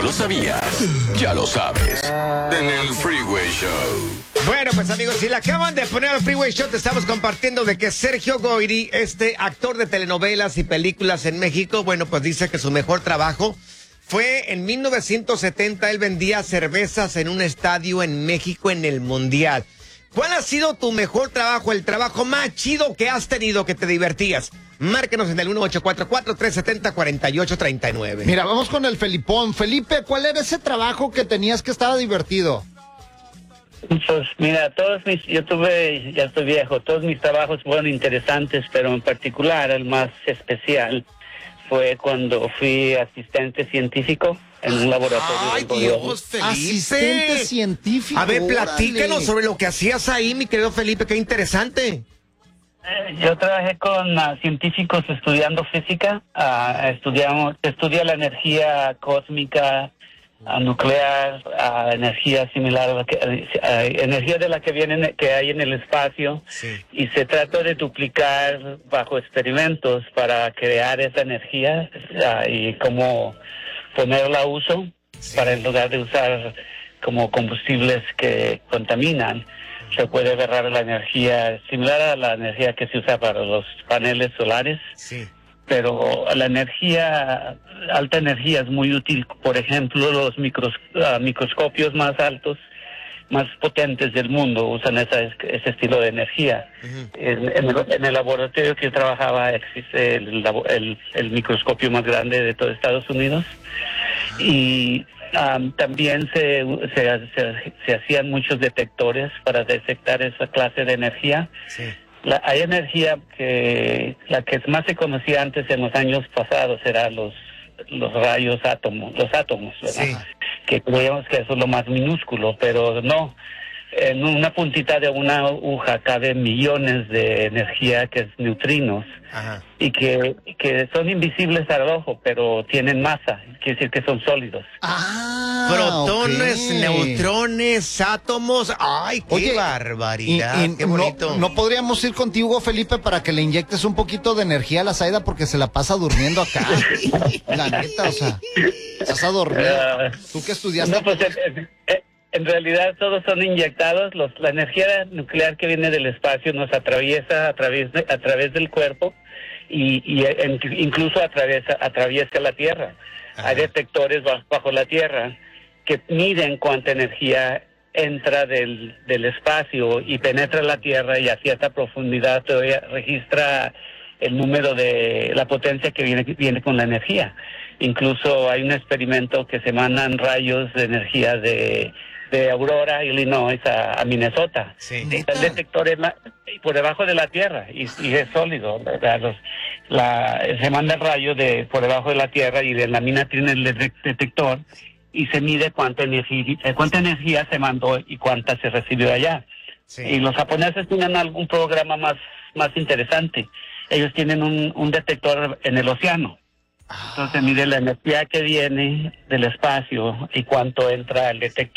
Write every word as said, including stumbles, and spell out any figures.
lo sabías? Ya lo sabes. En el Freeway Show. Bueno, pues amigos, si le acaban de poner al Freeway Show, te estamos compartiendo de que Sergio Goyri, este actor de telenovelas y películas en México, bueno, pues dice que su mejor trabajo fue en mil novecientos setenta. Él vendía cervezas en un estadio en México en el Mundial. ¿Cuál ha sido tu mejor trabajo, el trabajo más chido que has tenido, que te divertías? Márquenos en el uno ocho cuatro cuatro, tres siete cero, cuatro ocho tres nueve. Mira, vamos con el Felipón. Felipe, ¿cuál era ese trabajo que tenías que estaba divertido? Pues mira, todos mis, yo tuve, ya estoy viejo, todos mis trabajos fueron interesantes, pero en particular el más especial fue cuando fui asistente científico en un laboratorio. ¡Ay, de Dios, Felipe! Asistente científico. A ver, órale. platícanos sobre lo que hacías ahí, mi querido Felipe, qué interesante. Eh, Yo trabajé con uh, científicos estudiando física, uh, estudiamos, estudia la energía cósmica, uh, nuclear, uh, energía similar a la que, uh, energía de la que viene, que hay en el espacio, Sí. y se trata de duplicar bajo experimentos para crear esa energía uh, y cómo ponerla a uso, Sí. para en lugar de usar como combustibles que contaminan, se puede agarrar la energía similar a la energía que se usa para los paneles solares, Sí. pero la energía, alta energía es muy útil. Por ejemplo, los micros, uh, microscopios más altos, más potentes del mundo usan esa, ese estilo de energía. Uh-huh. En, en, el, en el laboratorio que yo trabajaba existe el, el, el microscopio más grande de todo Estados Unidos. Y um, también se, se, se, se hacían muchos detectores para detectar esa clase de energía. Sí. La, hay energía que la que más se conocía antes en los años pasados era los los rayos átomos, los átomos, ¿verdad? Sí. Que creíamos que eso es lo más minúsculo, pero no. En una puntita de una aguja caben millones de energía, que es neutrinos. Ajá. Y que, que son invisibles al ojo, pero tienen masa, quiere decir que son sólidos. Ah, Protones, ok. neutrones, átomos. ¡Ay, qué Oye, barbaridad! Y- y ¡Qué no- bonito! No, podríamos ir contigo, Felipe, para que le inyectes un poquito de energía a la Zaida porque se la pasa durmiendo acá. La neta, o sea, vas a dormir. Ah, Tú que estudiaste. No, pues en, en- en realidad todos son inyectados. Los, la energía nuclear que viene del espacio nos atraviesa a través de, a través del cuerpo y, y en- incluso atraviesa, atraviesa la Tierra. Ajá. Hay detectores bajo, bajo la Tierra que miden cuánta energía entra del, del espacio y penetra la Tierra, y a cierta profundidad todavía registra el número de la potencia que viene, viene con la energía. Incluso hay un experimento que se mandan rayos de energía de, de Aurora, Illinois, a, a Minnesota. Sí. El detector es la- por debajo de la Tierra y, y es sólido, ¿verdad? Los, la, se manda el rayo de por debajo de la Tierra y de la mina tiene el de- detector y se mide cuánta energía, eh, cuánta energía se mandó y cuánta se recibió allá. Sí. Y los japoneses tienen algún programa más, más interesante. Ellos tienen un, un detector en el océano. Entonces mide la energía que viene del espacio y cuánto entra al detector.